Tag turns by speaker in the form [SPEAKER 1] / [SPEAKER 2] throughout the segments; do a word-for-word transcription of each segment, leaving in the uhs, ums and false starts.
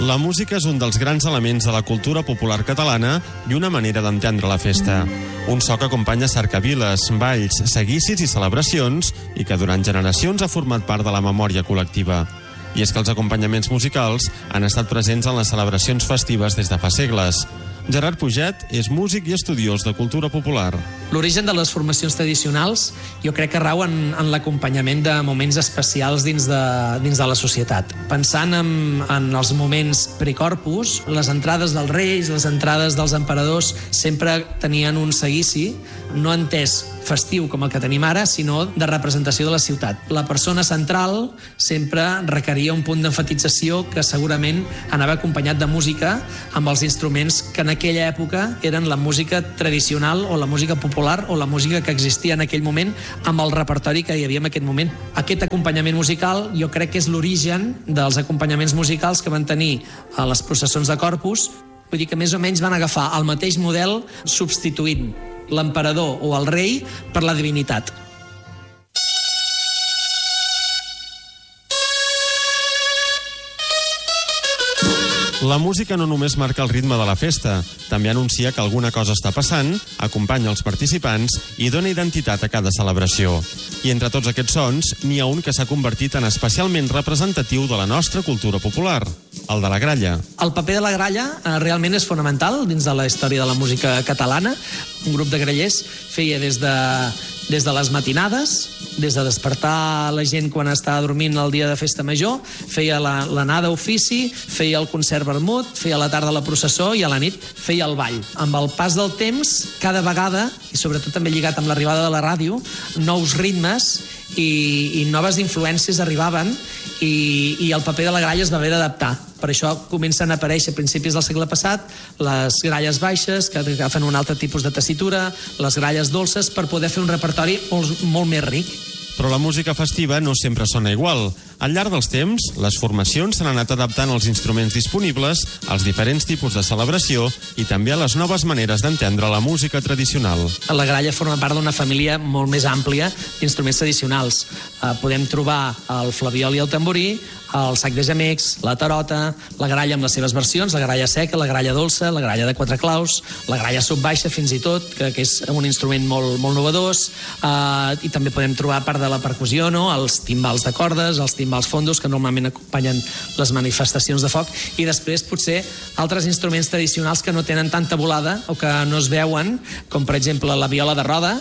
[SPEAKER 1] La música és un dels grans elements de la cultura popular catalana i una manera d'entendre la festa. Un so que acompanya cercaviles, balls, seguicis i celebracions i que durant generacions ha format part de la memòria col·lectiva. I és que els acompanyaments musicals han estat presents en les celebracions festives des de fa segles. Gerard Puget és músic i estudiós de cultura popular.
[SPEAKER 2] L'origen de les formacions tradicionals jo crec que rau en, en l'acompanyament de moments especials dins de, dins de la societat. Pensant en, en els moments precorpus, les entrades dels reis, les entrades dels emperadors sempre tenien un seguici, no entès festiu com el que tenim ara, sinó de representació de la ciutat. La persona central sempre requeria un punt d'enfatització que segurament anava acompanyat de música amb els instruments que en aquella època eren la música tradicional o la música popular o la música que existia en aquell moment amb el repertori que hi havia en aquest moment. Aquest acompanyament musical jo crec que és l'origen dels acompanyaments musicals que van tenir a les processons de Corpus. Vull dir que més o menys van agafar el mateix model substituint l'emperador o el rei per la divinitat.
[SPEAKER 1] La música no només marca el ritme de la festa, també anuncia que alguna cosa està passant, acompanya els participants i dona identitat a cada celebració. I entre tots aquests sons, n'hi ha un que s'ha convertit en especialment representatiu de la nostra cultura popular, el de la gralla.
[SPEAKER 2] El paper de la gralla eh, realment és fonamental dins de la història de la música catalana. Un grup de grallers feia des de, des de les matinades, des de despertar la gent quan estava dormint el dia de festa major, feia l'anada a ofici, feia el concert vermut, feia la tarda la processó i a la nit feia el ball. Amb el pas del temps, cada vegada, i sobretot també lligat amb l'arribada de la ràdio, nous ritmes i, i noves influències arribaven i, i el paper de la gralla es va haver d'adaptar. Per això comencen a aparèixer a principis del segle passat les gralles baixes, que agafen un altre tipus de tessitura, les gralles dolces, per poder fer un repertori molt, molt més ric.
[SPEAKER 1] Però la música festiva no sempre sona igual. Al llarg dels temps, les formacions s'han anat adaptant als instruments disponibles, als diferents tipus de celebració i també a les noves maneres d'entendre la música tradicional.
[SPEAKER 2] La gralla forma part d'una família molt més àmplia d'instruments tradicionals. Eh, podem trobar el flabiol i el tamborí, el sac de gemecs, la tarota, la gralla amb les seves versions, la gralla seca, la gralla dolça, la gralla de quatre claus, la gralla subbaixa fins i tot, que, que és un instrument molt, molt novedós, eh, i també podem trobar part de la percussió, no? Els timbals de cordes, els timbals fondos, que normalment acompanyen les manifestacions de foc, i després potser altres instruments tradicionals que no tenen tanta volada o que no es veuen, com per exemple la viola de roda.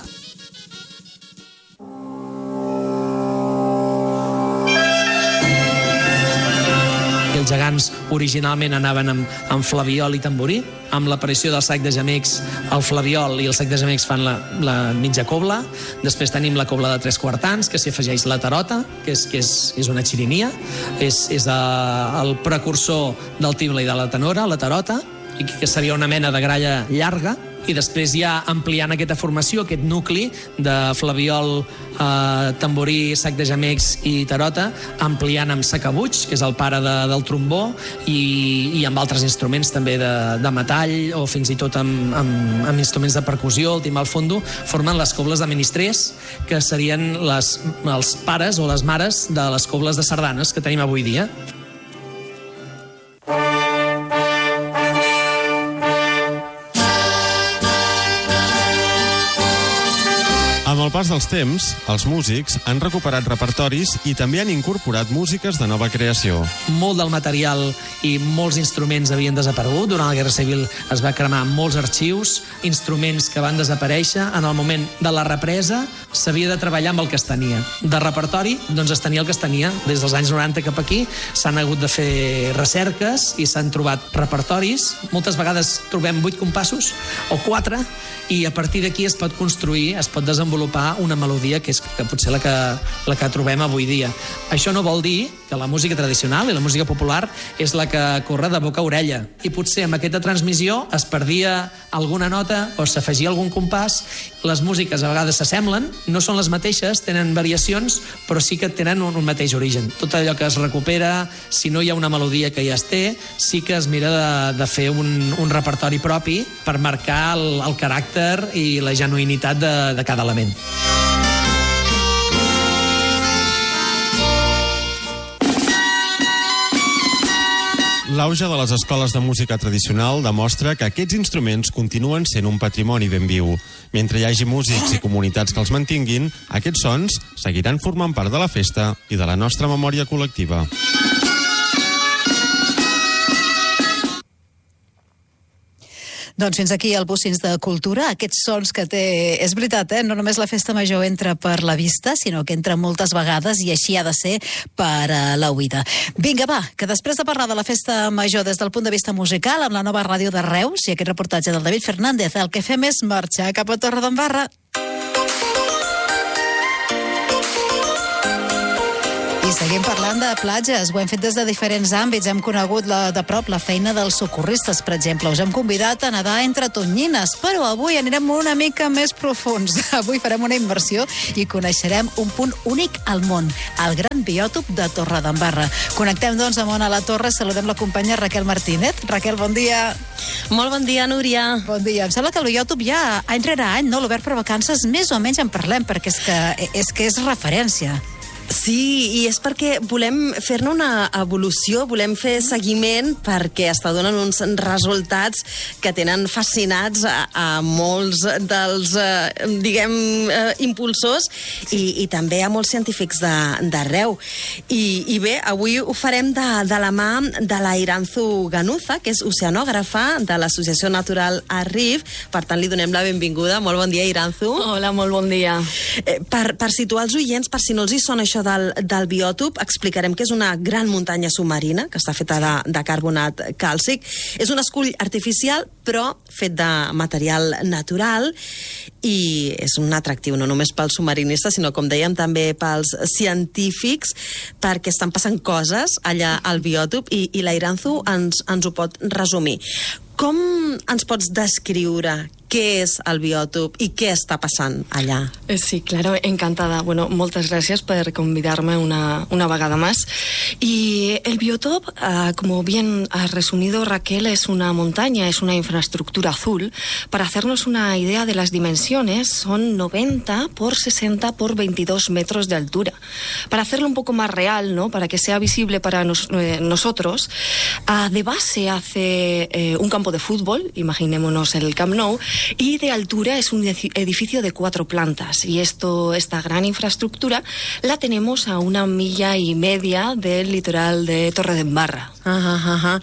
[SPEAKER 2] Els gegants originalment anaven amb, amb flabiol i tamborí. Amb l'aparició del sac de gemecs, el flabiol i el sac de gemecs fan la, la mitja cobla. Després tenim la cobla de tres quartans, que s'hi afegeix la tarota, que és, que és, és una xirinia. És, és a, el precursor del tible i de la tenora, la tarota, i que seria una mena de gralla llarga. I després ja ampliant aquesta formació, aquest nucli de flabiol, eh, tamborí, sac de gemecs i tarota, ampliant amb sacabuig, que és el pare de, del trombó, i, i amb altres instruments també de, de metall, o fins i tot amb, amb, amb instruments de percussió, el timbal fondo, formen les cobles de ministrers, que serien les, els pares o les mares de les cobles de sardanes que tenim avui dia.
[SPEAKER 1] Amb el pas dels temps, els músics han recuperat repertoris i també han incorporat músiques de nova creació.
[SPEAKER 2] Molt del material i molts instruments havien desaparegut. Durant la Guerra Civil es va cremar molts arxius, instruments que van desaparèixer. En el moment de la represa s'havia de treballar amb el que es tenia. De repertori, doncs es tenia el que es tenia. Des dels anys noranta cap aquí s'han hagut de fer recerques i s'han trobat repertoris. Moltes vegades trobem vuit compassos o quatre, i a partir d'aquí es pot construir, es pot desenvolupar una melodia que és que potser la que, la que trobem avui dia. Això no vol dir que la música tradicional i la música popular és la que corre de boca a orella, i potser amb aquesta transmissió es perdia alguna nota o s'afegia algun compàs. Les músiques a vegades s'assemblen, no són les mateixes, tenen variacions, però sí que tenen un, un mateix origen. Tot allò que es recupera, si no hi ha una melodia que ja es té, sí que es mira de, de fer un, un repertori propi per marcar el, el caràcter i la genuïnitat de, de cada element.
[SPEAKER 1] l'auge de les escoles de música tradicional demostra que aquests instruments continuen sent un patrimoni ben viu. Mentre hi hagi músics i comunitats que els mantinguin, aquests sons seguiran formant part de la festa i de la nostra memòria col·lectiva.
[SPEAKER 3] Doncs fins aquí el Bocins de Cultura, aquests sons que té... És veritat, eh? No només la festa major entra per la vista, sinó que entra moltes vegades i així ha de ser per uh, la oïda. Vinga, va, que després de parlar de la festa major des del punt de vista musical, amb la nova ràdio de Reus i aquest reportatge del David Fernández, el que fem és marxar cap a Torredembarra. I seguim parlant de platges. Ho hem fet des de diferents àmbits. Hem conegut la, de prop la feina dels socorristes, per exemple. Us hem convidat a nedar entre tonyines, però avui anirem una mica més profuns. Avui farem una immersió i coneixerem un punt únic al món, el gran biòtop de Torredembarra. Connectem, doncs, amb Ona La Torre. Saludem la companya Raquel Martínez. Raquel, bon dia.
[SPEAKER 4] Molt bon dia, Núria.
[SPEAKER 3] Bon dia. Em sembla que el biòtop ja, any rere any, no, l'obert per vacances, més o menys en parlem, perquè és que és, que és referència.
[SPEAKER 4] Sí, i és perquè volem fer-ne una evolució, volem fer seguiment perquè està donant uns resultats que tenen fascinats a, a molts dels, eh, diguem, eh, impulsors i, i també a molts científics d'arreu. I, I bé, avui ho farem de, de la mà de la Iranzu Ganuza, que és oceanògrafa de l'Associació Natural Arrif. Per tant, li donem la benvinguda. Molt bon dia, Iranzu.
[SPEAKER 5] Hola, molt bon dia.
[SPEAKER 4] Eh, per, per situar els oients, per si no els hi sona això Del, del biòtop, explicarem que és una gran muntanya submarina que està feta de, de carbonat càlcic. És un escull artificial, però fet de material natural i és un atractiu no només pels submarinistes, sinó, com dèiem, també pels científics, perquè estan passant coses allà al biòtop i, i la Iranzu ens, ens ho pot resumir. Com ens pots descriure què és el biòtop i què està passant allà?
[SPEAKER 5] Sí, claro, encantada. Bueno, moltes gràcies per convidarme una, una vegada más. Y el biotop, uh, como bien has resumido, Raquel, es una montaña, es una infraestructura azul. Para hacernos una idea de las dimensiones, son noventa por sesenta por veintidós metros de altura. Para hacerlo un poco más real, ¿no?, para que sea visible para nos, eh, nosotros, uh, de base hace eh, un campo de fútbol, imaginémonos el Camp Nou, y de altura es un edificio de cuatro plantas. Y esto, esta gran infraestructura la tenemos a una milla y media del litoral de Torredembarra.
[SPEAKER 4] Ajá, ajá.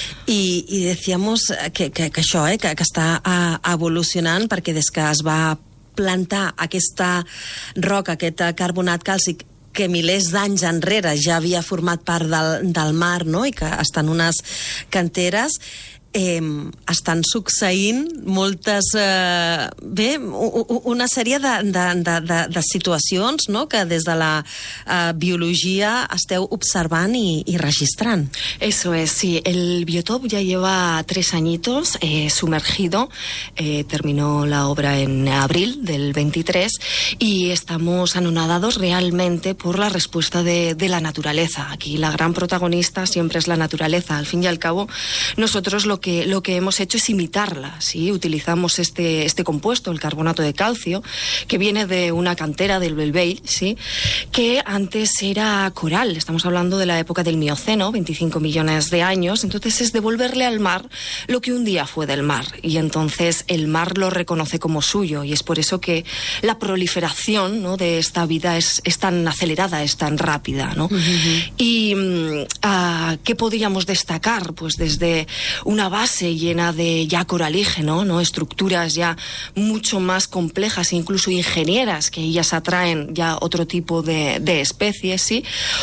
[SPEAKER 4] I, i decíamos que, que, que això, eh, que, que està uh, evolucionant perquè des que es va plantar aquesta roca, aquest carbonat càlcic, que milers d'anys enrere ja havia format part del, del mar, no?, i que estan unes canteres, Eh, estan succeint moltes, eh, bé, una sèrie de, de, de, de, de situacions, no?, que des de la eh, biologia esteu observant i, i registrant.
[SPEAKER 5] Eso es, sí. El biotop ya lleva tres añitos eh, sumergido. Eh, terminó la obra en abril del veintitrés y estamos anonadados realmente por la respuesta de, de la naturaleza. Aquí la gran protagonista siempre es la naturaleza. Al fin y al cabo, nosotros lo que Que, lo que hemos hecho es imitarla, ¿sí? Utilizamos este, este compuesto, el carbonato de calcio, que viene de una cantera del Belvei, ¿sí?, que antes era coral. Estamos hablando de la época del Mioceno, veinticinco millones de años. Entonces es devolverle al mar lo que un día fue del mar. Y entonces el mar lo reconoce como suyo. Y es por eso que la proliferación, ¿no?, de esta vida es, es tan acelerada, es tan rápida, ¿no? Uh-huh. Y uh, ¿qué podríamos destacar? Pues desde una base llena de ya coralígeno, ¿no?, estructuras ya mucho más complejas, incluso ingenieras, que ellas atraen ya otro tipo de, de especies, ¿sí?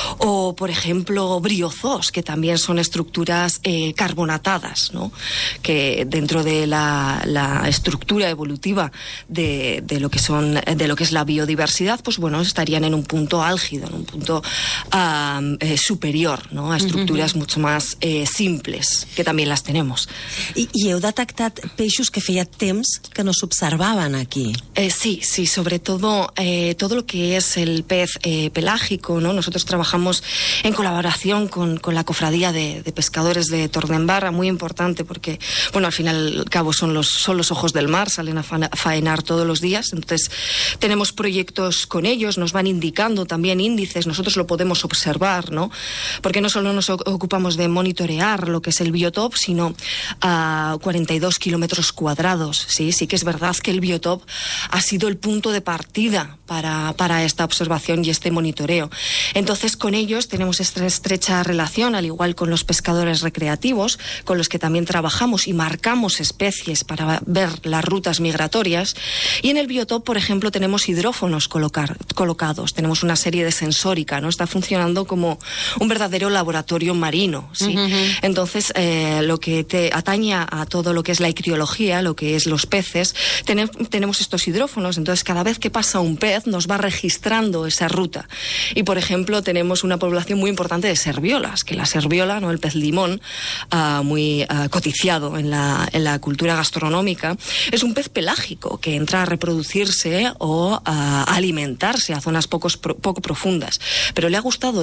[SPEAKER 5] O, por ejemplo, briozoos, que también son estructuras eh, carbonatadas, ¿no?, que dentro de la, la estructura evolutiva de, de lo que son, de lo que es la biodiversidad, pues bueno, estarían en un punto álgido, en un punto uh, eh, superior, ¿no?, a estructuras uh-huh. mucho más eh, simples, que también las tenemos. observamos.
[SPEAKER 4] I, i heu detectat peixos que feia temps que no s'observaven aquí?
[SPEAKER 5] Eh, sí, sí, sobre todo eh, todo lo que es el pez eh, pelágico, ¿no? Nosotros trabajamos en colaboración con, con la cofradía de, de pescadores de Torredembarra, muy importante porque, bueno, al final y al cabo son los, son los ojos del mar, salen a faenar todos los días, entonces tenemos proyectos con ellos, nos van indicando también índices, nosotros lo podemos observar, ¿no? Porque no solo nos ocupamos de monitorear lo que es el biotop, sino a cuarenta y dos kilómetros cuadrados, ¿sí? Sí que es verdad que el biotop ha sido el punto de partida para, para esta observación y este monitoreo. Entonces, con ellos tenemos esta estrecha relación, al igual con los pescadores recreativos, con los que también trabajamos y marcamos especies para ver las rutas migratorias. Y en el biotop, por ejemplo, tenemos hidrófonos colocar, colocados, tenemos una serie de sensórica, ¿no? Está funcionando como un verdadero laboratorio marino, ¿sí? Uh-huh. Entonces, eh, lo que te atañe a todo lo que es la ictiología, lo que es los peces, ten, tenemos estos hidrófonos, entonces cada vez que pasa un pez nos va registrando esa ruta. Y, por ejemplo, tenemos una población muy importante de serviolas, que la serviola, ¿no? El pez limón, uh, muy uh, codiciado en la, en la cultura gastronómica, es un pez pelágico que entra a reproducirse o a alimentarse a zonas pocos, poco profundas, pero le ha gustado